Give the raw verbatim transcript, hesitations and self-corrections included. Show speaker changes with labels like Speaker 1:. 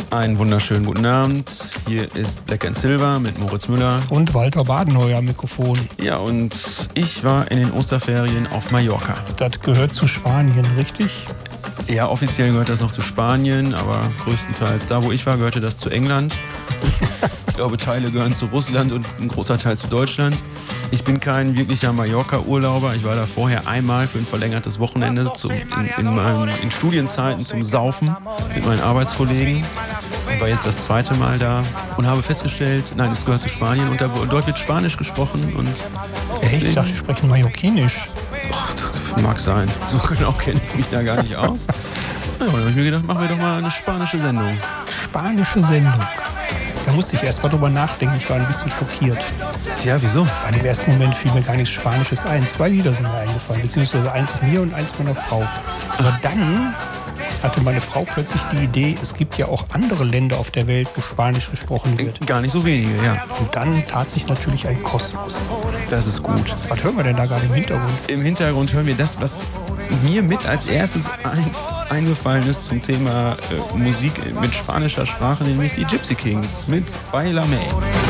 Speaker 1: Einen wunderschönen guten Abend. Hier ist Black and Silver mit Moritz Müller.
Speaker 2: Und Walter Badenheuer am Mikrofon.
Speaker 1: Ja, und ich war in den Osterferien auf Mallorca.
Speaker 2: Das gehört zu Spanien, richtig?
Speaker 1: Ja, offiziell gehört das noch zu Spanien, aber größtenteils, da wo ich war, gehörte das zu England. Ich glaube, Teile gehören zu Russland und ein großer Teil zu Deutschland. Ich bin kein wirklicher Mallorca-Urlauber. Ich war da vorher einmal für ein verlängertes Wochenende zum, in, in, meinen, in Studienzeiten zum Saufen mit meinen Arbeitskollegen. Ich war jetzt das zweite Mal da und habe festgestellt, nein, es gehört zu Spanien und da, dort wird Spanisch gesprochen. Und
Speaker 2: Echt? Ich dachte, die sprechen Mallorquinisch.
Speaker 1: Oh, mag sein. So genau kenne ich mich da gar nicht aus. Ja, dann habe ich mir gedacht, machen wir doch mal eine spanische Sendung.
Speaker 2: Spanische Sendung. Da musste ich erst mal drüber nachdenken. Ich war ein bisschen schockiert.
Speaker 1: Ja, wieso?
Speaker 2: Weil im ersten Moment fiel mir gar nichts Spanisches ein. Zwei Lieder sind mir eingefallen, beziehungsweise eins mir und eins meiner Frau. Aber dann hatte meine Frau plötzlich die Idee, es gibt ja auch andere Länder auf der Welt, wo Spanisch gesprochen wird.
Speaker 1: Gar nicht so wenige, ja.
Speaker 2: Und dann tat sich natürlich ein Kosmos.
Speaker 1: Das ist gut.
Speaker 2: Was hören wir denn da gerade im Hintergrund?
Speaker 1: Im Hintergrund hören wir das, was mir mit als erstes ein, eingefallen ist zum Thema äh, Musik mit spanischer Sprache, nämlich die Gypsy Kings mit Bailame.